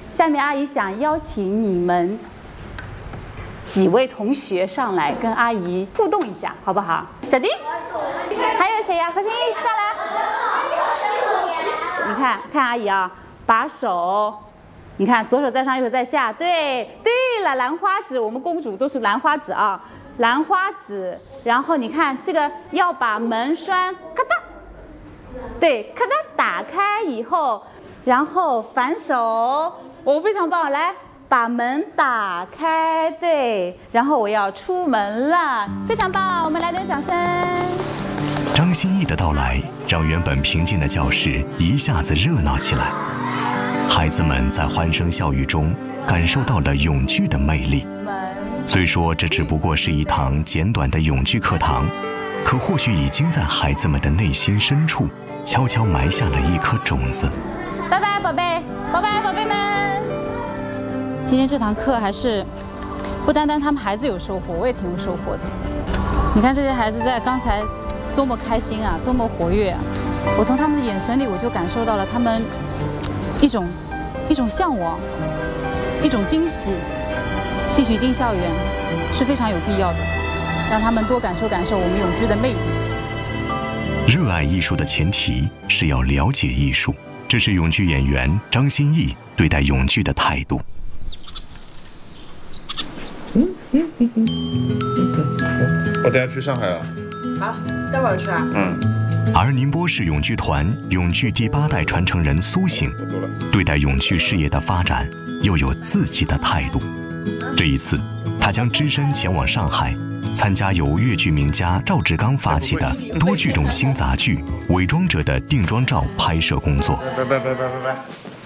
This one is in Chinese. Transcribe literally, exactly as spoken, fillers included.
下面阿姨想邀请你们几位同学上来跟阿姨互动一下，好不好？小迪，还有谁呀？何心怡上来。你看看阿姨啊，把手，你看左手在上，右手在下，对对了，兰花指，我们公主都是兰花指啊，兰花指。然后你看这个要把门栓咔哒，对，咔哒打开以后，然后反手，我非常棒，来。把门打开，对，然后我要出门了，非常棒，我们来点掌声。 张歆艺的到来让原本平静的教室一下子热闹起来，孩子们在欢声笑语中感受到了永剧的魅力。虽说这只不过是一堂简短的永剧课堂，可或许已经在孩子们的内心深处悄悄埋下了一颗种子。 拜拜，宝贝，拜拜，宝贝们。今天这堂课还是不单单他们孩子有收获，我也挺有收获的。你看这些孩子在刚才多么开心啊，多么活跃啊！我从他们的眼神里，我就感受到了他们一种一种向往，一种惊喜。戏曲进校园是非常有必要的，让他们多感受感受我们永剧的魅力。 热爱艺术的前提是要了解艺术，这是永剧演员张歆艺对待永剧的态度。 嗯嗯嗯嗯，我等下去上海了。 好，待会儿去啊。 嗯。 而宁波市永剧团永剧第八代传承人苏醒，对待永剧事业的发展又有自己的态度。这一次，他将只身前往上海，参加由粤剧名家赵志刚发起的多剧种新杂剧《伪装者》的定妆照拍摄工作。 拜拜拜拜拜拜。